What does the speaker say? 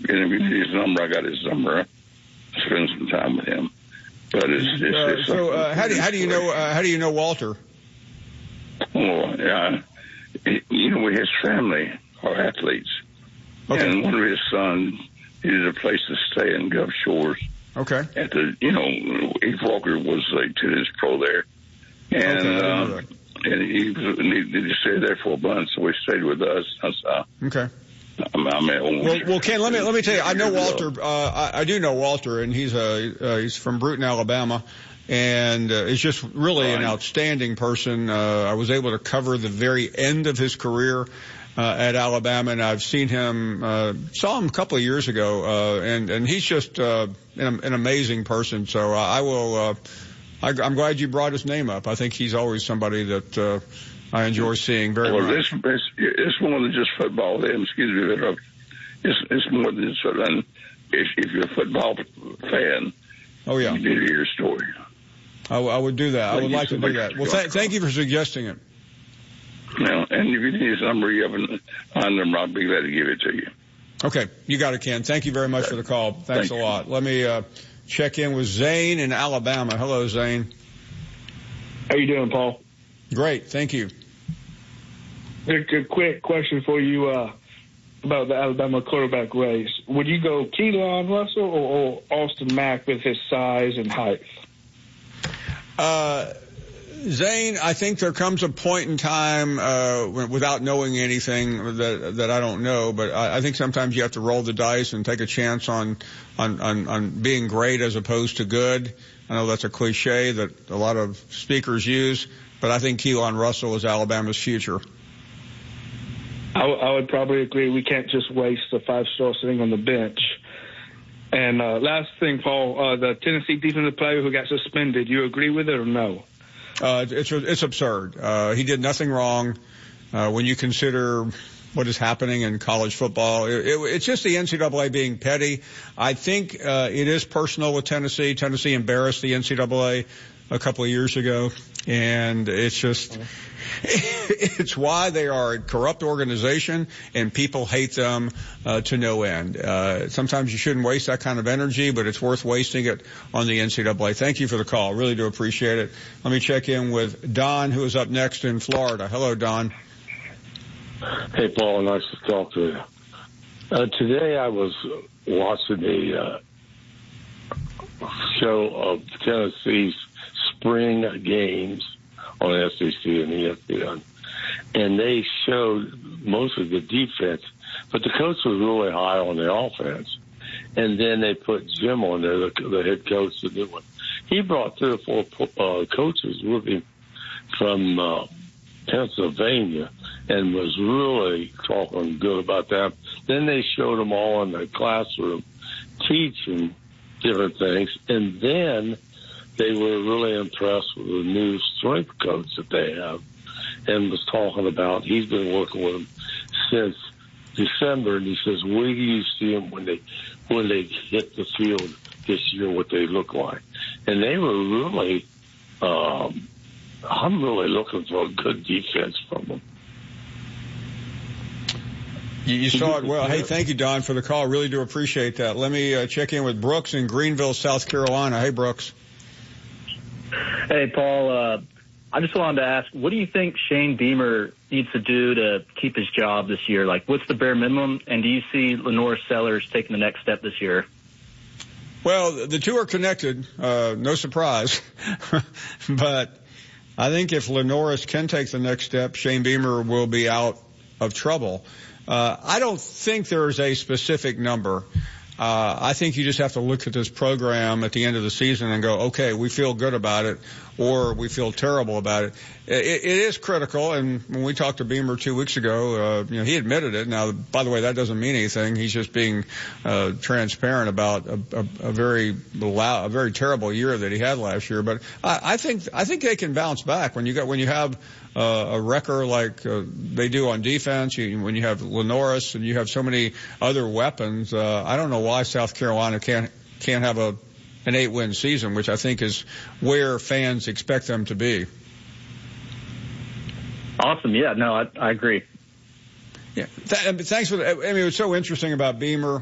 if you need his number, I got his number. Spend some time with him. But it's how do you know Walter? Oh, yeah. His family are athletes. Okay. And one of his sons needed a place to stay in Gulf Shores. Okay. At the, Heath Walker was a tennis pro there. And, and he needed to stay there for a month, so he stayed with us. Okay. Well, Ken, let me tell you, I know Walter. I do know Walter, and he's from Bruton, Alabama, and he's just really an outstanding person. I was able to cover the very end of his career at Alabama, and I've seen him, saw him a couple of years ago, and he's just an amazing person. So I'm glad you brought his name up. I think he's always somebody that I enjoy seeing very much. It's more than just football. Excuse me, it's more than just football. If you're a football fan, you need to hear your story. I would do that. I would like to do that. Well, thank you for suggesting it. And if you need his number, you have a number, I'll be glad to give it to you. Okay, you got it, Ken. Thank you very much for the call. Thanks a lot. Let me check in with Zane in Alabama. Hello, Zane. How you doing, Paul? Great, thank you. A quick question for you about the Alabama quarterback race. Would you go Keelan Russell or Austin Mack with his size and height? Zane, I think there comes a point in time without knowing anything that I don't know, but I think sometimes you have to roll the dice and take a chance on being great as opposed to good. I know that's a cliche that a lot of speakers use, but I think Keelan Russell is Alabama's future. I would probably agree. We can't just waste a 5-star sitting on the bench. And last thing, Paul, the Tennessee defensive player who got suspended, you agree with it or no? It's absurd. He did nothing wrong. When you consider what is happening in college football, it's just the NCAA being petty. I think it is personal with Tennessee. Tennessee embarrassed the NCAA a couple of years ago, and it's why they are a corrupt organization and people hate them to no end. Sometimes you shouldn't waste that kind of energy, but it's worth wasting it on the NCAA. Thank you for the call. Really do appreciate it. Let me check in with Don, who is up next in Florida. Hello, Don. Hey, Paul. Nice to talk to you. Today I was watching a show of Tennessee's spring games on SEC and ESPN, and they showed most of the defense, but the coach was really high on the offense. And then they put Jim on there, the head coach, the new one. He brought 3 or 4 coaches with him from Pennsylvania and was really talking good about them. Then they showed them all in the classroom teaching different things, and then they were really impressed with the new strength coach that they have, and was talking about he's been working with them since December, and he says, where do you see them when they hit the field this year, what they look like? And they were really, I'm really looking for a good defense from them. You saw it well. Hey, thank you, Don, for the call. Really do appreciate that. Let me check in with Brooks in Greenville, South Carolina. Hey, Brooks. Hey, Paul. I just wanted to ask, what do you think Shane Beamer needs to do to keep his job this year? Like, what's the bare minimum? And do you see Lenore Sellers taking the next step this year? Well, the two are connected. No surprise. But I think if Lenoris can take the next step, Shane Beamer will be out of trouble. I don't think there's a specific number. I think you just have to look at this program at the end of the season and go, okay, we feel good about it, or we feel terrible about it. It is critical, and when we talked to Beamer 2 weeks ago, he admitted it. Now, by the way, that doesn't mean anything. He's just being transparent about a very terrible year that he had last year. But I think they can bounce back when you have a wrecker like they do on defense. When you have Lenoris and you have so many other weapons, I don't know why South Carolina can't have an 8-win season, which I think is where fans expect them to be. Awesome. Yeah, no, I agree. Yeah. Thanks for that. I mean, what's so interesting about Beamer